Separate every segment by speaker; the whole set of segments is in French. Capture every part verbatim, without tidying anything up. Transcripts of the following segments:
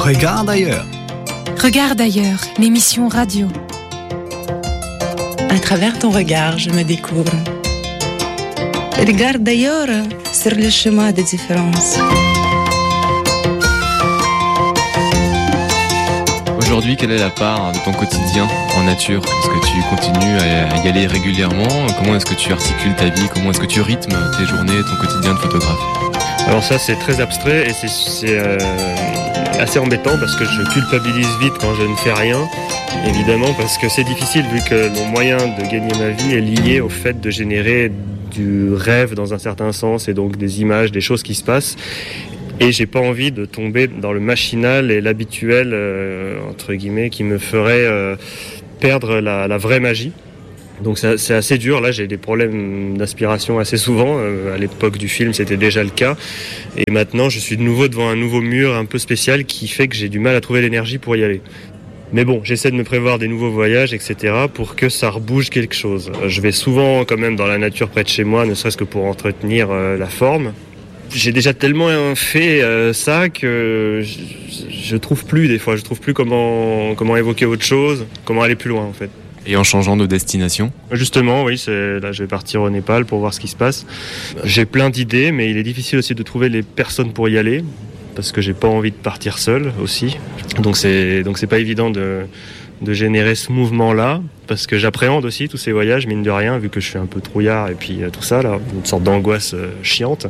Speaker 1: Regarde ailleurs.
Speaker 2: Regarde ailleurs, l'émission radio.
Speaker 3: À travers ton regard, je me découvre. Regarde ailleurs sur le chemin des différences.
Speaker 4: Aujourd'hui, quelle est la part de ton quotidien en nature ? Est-ce que tu continues à y aller régulièrement ? Comment est-ce que tu articules ta vie ? Comment est-ce que tu rythmes tes journées, ton quotidien de photographe ?
Speaker 5: Alors ça, c'est très abstrait et c'est, c'est euh, assez embêtant parce que je culpabilise vite quand je ne fais rien, évidemment, parce que c'est difficile vu que mon moyen de gagner ma vie est lié au fait de générer du rêve dans un certain sens et donc des images, des choses qui se passent. Et j'ai pas envie de tomber dans le machinal et l'habituel, euh, entre guillemets, qui me ferait euh, perdre la, la vraie magie. Donc c'est, c'est assez dur. Là, j'ai des problèmes d'inspiration assez souvent. Euh, à l'époque du film, c'était déjà le cas. Et maintenant, je suis de nouveau devant un nouveau mur un peu spécial qui fait que j'ai du mal à trouver l'énergie pour y aller. Mais bon, j'essaie de me prévoir des nouveaux voyages, et cetera, pour que ça rebouge quelque chose. Je vais souvent quand même dans la nature près de chez moi, ne serait-ce que pour entretenir euh, la forme. J'ai déjà tellement fait euh, ça que je, je trouve plus des fois, je trouve plus comment comment évoquer autre chose, comment aller plus loin en fait.
Speaker 4: Et en changeant de destination ?
Speaker 5: Justement, oui, c'est là je vais partir au Népal pour voir ce qui se passe. J'ai plein d'idées, mais il est difficile aussi de trouver les personnes pour y aller parce que j'ai pas envie de partir seul aussi. Donc c'est donc c'est pas évident de de générer ce mouvement-là, parce que j'appréhende aussi tous ces voyages, mine de rien, vu que je suis un peu trouillard et puis euh, tout ça, là, une sorte d'angoisse euh, chiante.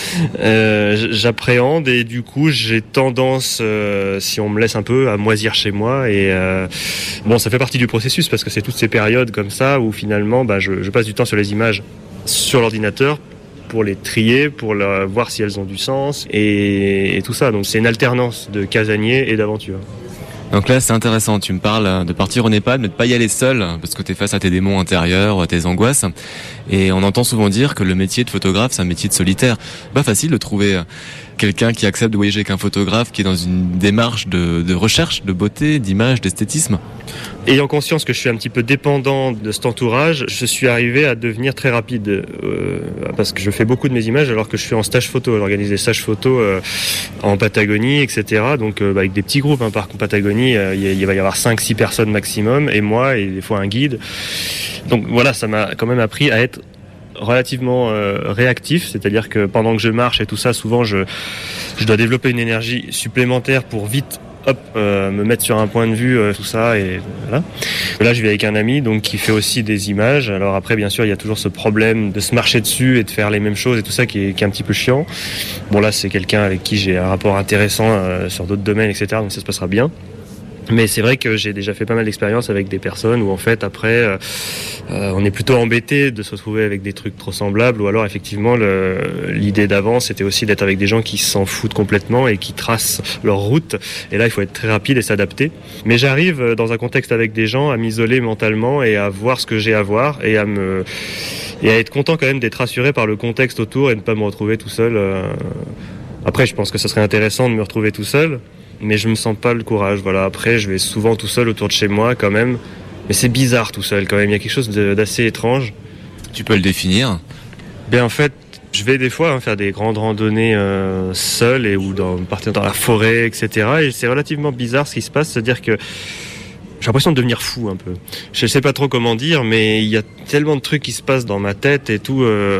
Speaker 5: Euh, j'appréhende et du coup, j'ai tendance, euh, si on me laisse un peu, à moisir chez moi. Et euh, bon, ça fait partie du processus, parce que c'est toutes ces périodes comme ça où finalement, bah, je, je passe du temps sur les images sur l'ordinateur, pour les trier, pour la, voir si elles ont du sens et, et tout ça. Donc c'est une alternance de casanier et d'aventure.
Speaker 4: Donc là, c'est intéressant. Tu me parles de partir au Népal, mais de pas y aller seul, parce que tu es face à tes démons intérieurs, à tes angoisses. Et on entend souvent dire que le métier de photographe, c'est un métier de solitaire. Pas facile de trouver quelqu'un qui accepte de voyager avec un photographe, qui est dans une démarche de, de recherche, de beauté, d'image, d'esthétisme.
Speaker 5: Ayant conscience que je suis un petit peu dépendant de cet entourage, je suis arrivé à devenir très rapide, euh, parce que je fais beaucoup de mes images alors que je suis en stage photo. J'organise des stages photo euh, en Patagonie, et cetera. Donc euh, bah, avec des petits groupes, hein, par Patagonie, euh, il va y avoir cinq six personnes maximum, et moi, et des fois un guide. Donc voilà, ça m'a quand même appris à être relativement euh, réactif, c'est-à-dire que pendant que je marche et tout ça, souvent je, je dois développer une énergie supplémentaire pour vite hop, euh, me mettre sur un point de vue, euh, tout ça, et voilà. Là, je vais avec un ami, donc, qui fait aussi des images. Alors après, bien sûr, il y a toujours ce problème de se marcher dessus et de faire les mêmes choses et tout ça qui est, qui est un petit peu chiant. Bon, là, c'est quelqu'un avec qui j'ai un rapport intéressant euh, sur d'autres domaines, et cetera, donc ça se passera bien. Mais c'est vrai que j'ai déjà fait pas mal d'expériences avec des personnes où en fait après euh, euh, on est plutôt embêté de se retrouver avec des trucs trop semblables, ou alors effectivement le, l'idée d'avant c'était aussi d'être avec des gens qui s'en foutent complètement et qui tracent leur route, et là il faut être très rapide et s'adapter. Mais j'arrive dans un contexte avec des gens à m'isoler mentalement et à voir ce que j'ai à voir, et à me et à être content quand même d'être rassuré par le contexte autour et de ne pas me retrouver tout seul. euh... Après je pense que ce serait intéressant de me retrouver tout seul, mais je me sens pas le courage. Voilà. Après, je vais souvent tout seul autour de chez moi quand même. Mais c'est bizarre tout seul quand même. Il y a quelque chose de, d'assez étrange.
Speaker 4: Tu peux le définir ?
Speaker 5: Ben en fait, je vais des fois hein, faire des grandes randonnées euh, seul et ou dans, partir dans la forêt, et cetera. Et c'est relativement bizarre ce qui se passe, c'est-à-dire que j'ai l'impression de devenir fou un peu. Je sais pas trop comment dire, mais il y a tellement de trucs qui se passent dans ma tête et tout, euh,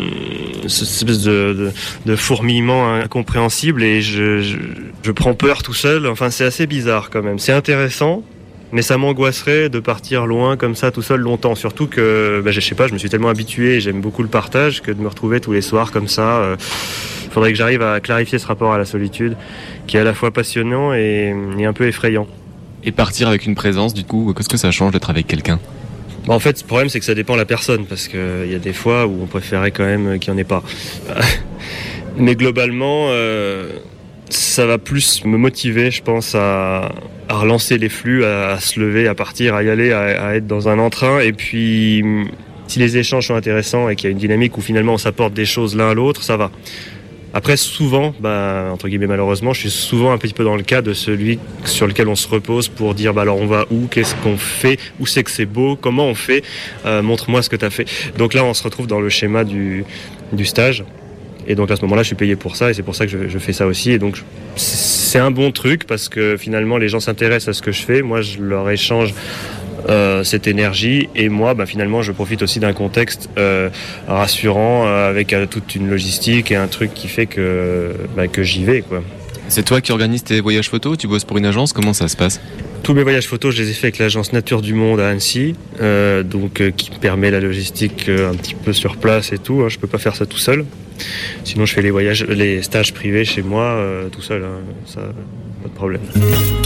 Speaker 5: cette espèce de, de, de fourmillement incompréhensible, et je, je, je prends peur tout seul. Enfin, c'est assez bizarre quand même. C'est intéressant, mais ça m'angoisserait de partir loin comme ça tout seul longtemps. Surtout que, bah, je sais pas, je me suis tellement habitué et j'aime beaucoup le partage que de me retrouver tous les soirs comme ça. Euh, il faudrait que j'arrive à clarifier ce rapport à la solitude, qui est à la fois passionnant et, et un peu effrayant.
Speaker 4: Et partir avec une présence, du coup, qu'est-ce que ça change d'être avec quelqu'un ?
Speaker 5: Bah en fait, le problème, c'est que ça dépend de la personne, parce qu'il euh, y a des fois où on préférait quand même qu'il n'y en ait pas. Mais globalement, euh, ça va plus me motiver, je pense, à, à relancer les flux, à, à se lever, à partir, à y aller, à, à être dans un entrain. Et puis, si les échanges sont intéressants et qu'il y a une dynamique où finalement on s'apporte des choses l'un à l'autre, ça va. Après, souvent, bah, entre guillemets malheureusement, je suis souvent un petit peu dans le cas de celui sur lequel on se repose pour dire bah alors on va où, qu'est-ce qu'on fait, où c'est que c'est beau, comment on fait, euh, montre-moi ce que tu as fait. Donc là, on se retrouve dans le schéma du, du stage. Et donc à ce moment-là, je suis payé pour ça, et c'est pour ça que je, je fais ça aussi. Et donc c'est c'est un bon truc parce que finalement les gens s'intéressent à ce que je fais. Moi, je leur échange euh, cette énergie et moi, bah, finalement, je profite aussi d'un contexte euh, rassurant euh, avec euh, toute une logistique et un truc qui fait que, bah, que j'y vais, quoi.
Speaker 4: C'est toi qui organises tes voyages photos? Tu bosses pour une agence? Comment ça se passe?
Speaker 5: Tous mes voyages photos, je les ai faits avec l'agence Nature du Monde à Annecy, euh, donc euh, qui permet la logistique euh, un petit peu sur place et tout. Hein, je peux pas faire ça tout seul. Sinon, je fais les voyages, les stages privés chez moi euh, tout seul. Hein, ça, pas de problème.